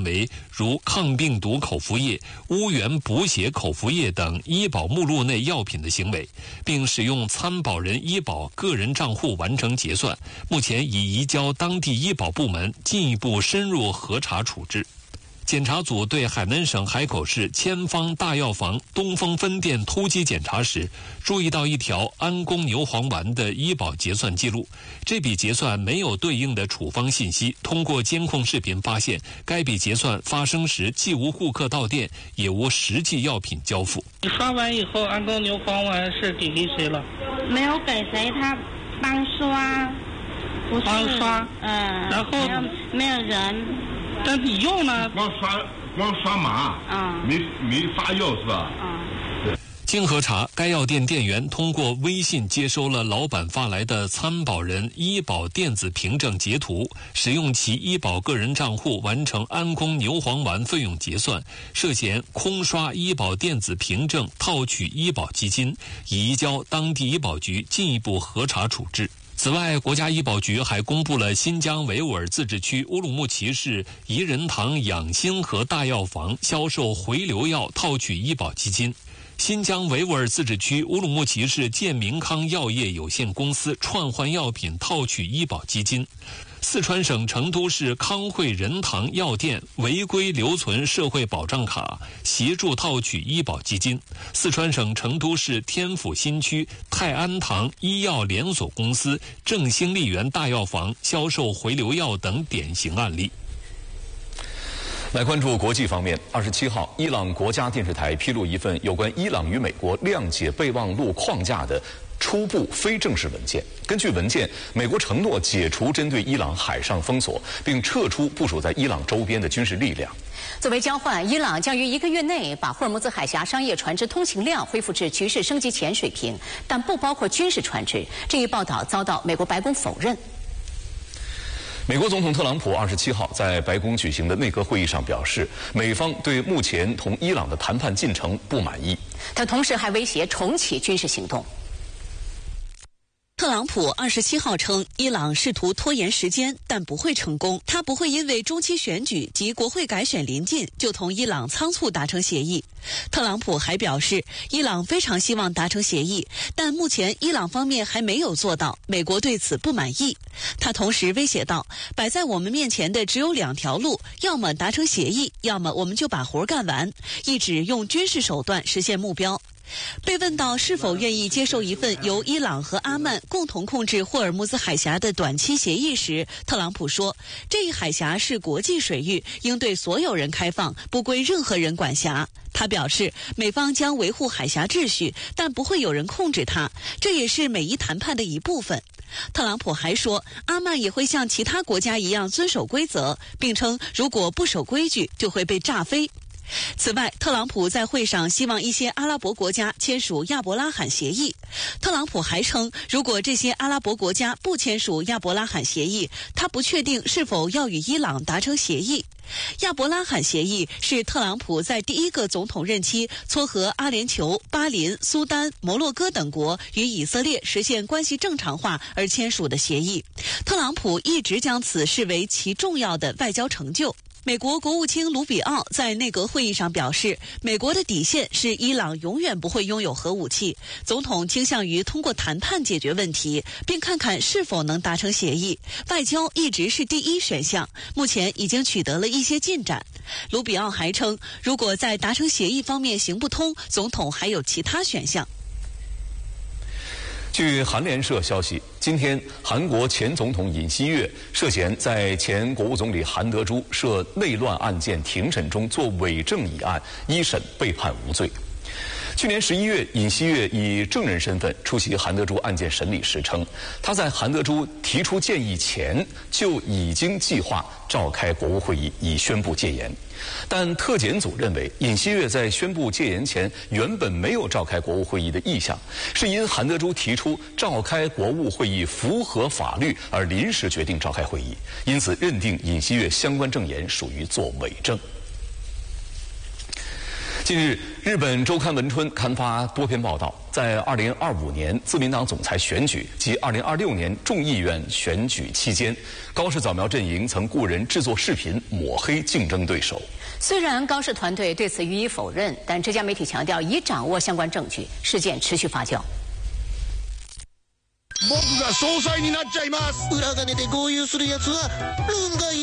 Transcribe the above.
为如抗病毒口服液、乌源补血口服液等医保目录内药品的行为，并使用参保人医保个人账户完成结算，目前已移交当地医保部门进一步深入核查处置。检查组对海南省海口市千方大药房东风分店突击检查时，注意到一条安宫牛黄丸的医保结算记录，这笔结算没有对应的处方信息。通过监控视频发现，该笔结算发生时既无顾客到店，也无实际药品交付。 你刷完以后，安宫牛黄丸是给谁了？ 没有给谁，他帮刷，不是帮刷，然后没有人。 但你用呢？ 光刷码，没发药是吧？ 经核查，该药店店员通过微信接收了老板发来的参保人医保电子凭证截图，使用其医保个人账户完成安宫牛黄丸费用结算，涉嫌空刷医保电子凭证套取医保基金，已移交当地医保局进一步核查处置。此外，国家医保局还公布了新疆维吾尔自治区乌鲁木齐市怡仁堂养心和大药房销售回流药套取医保基金。新疆维吾尔自治区乌鲁木齐市健明康药业有限公司串换药品套取医保基金。四川省成都市康汇仁堂药店违规留存社会保障卡，协助套取医保基金。四川省成都市天府新区泰安堂医药连锁公司正兴丽园大药房销售回流药等典型案例。 来关注国际方面，27号，伊朗国家电视台披露一份有关伊朗与美国谅解备忘录框架的初步非正式文件。根据文件，美国承诺解除针对伊朗海上封锁，并撤出部署在伊朗周边的军事力量。 作为交换，伊朗将于1个月内把霍尔木兹海峡商业船只通行量恢复至局势升级前水平，但不包括军事船只。这一报道遭到美国白宫否认。 美国总统特朗普27号在白宫举行的内阁会议上表示，美方对目前同伊朗的谈判进程不满意。 他同时还威胁重启军事行动。 特朗普27号称，伊朗试图拖延时间，但不会成功。他不会因为中期选举及国会改选临近，就同伊朗仓促达成协议。特朗普还表示，伊朗非常希望达成协议，但目前伊朗方面还没有做到，美国对此不满意。他同时威胁道，摆在我们面前的只有2条路，要么达成协议，要么我们就把活干完，意指用军事手段实现目标。被问到是否愿意接受一份由伊朗和阿曼共同控制霍尔木兹海峡的短期协议时，特朗普说，这一海峡是国际水域，应对所有人开放，不归任何人管辖。他表示，美方将维护海峡秩序，但不会有人控制它，这也是美伊谈判的一部分。特朗普还说，阿曼也会像其他国家一样遵守规则，并称如果不守规矩，就会被炸飞。此外，特朗普在会上希望一些阿拉伯国家签署亚伯拉罕协议。特朗普还称，如果这些阿拉伯国家不签署亚伯拉罕协议，他不确定是否要与伊朗达成协议。亚伯拉罕协议是特朗普在第1个总统任期撮合阿联酋、巴林、苏丹、摩洛哥等国与以色列实现关系正常化而签署的协议。特朗普一直将此视为其重要的外交成就。美国国务卿卢比奥在内阁会议上表示，美国的底线是伊朗永远不会拥有核武器，总统倾向于通过谈判解决问题，并看看是否能达成协议。外交一直是第一选项，目前已经取得了一些进展。卢比奥还称，如果在达成协议方面行不通，总统还有其他选项。 据韩联社消息，今天韩国前总统尹锡悦涉嫌在前国务总理韩德洙涉内乱案件庭审中作伪证一案一审被判无罪。去年11月，尹锡悦以证人身份出席韩德洙案件审理时称，他在韩德洙提出建议前就已经计划召开国务会议以宣布戒严。但特检组认为，尹锡悦在宣布戒严前原本没有召开国务会议的意向，是因韩德洙提出召开国务会议符合法律而临时决定召开会议，因此认定尹锡悦相关证言属于作伪证。 近日，日本周刊文春刊发多篇报道，在2025年自民党总裁选举及2026年众议院选举期间，高市早苗阵营曾雇人制作视频抹黑竞争对手。 虽然高市团队对此予以否认，但这家媒体強調已掌握相關證據，事件持續發酵。 僕が総裁になっちゃいます。裏金で豪遊するやつは論外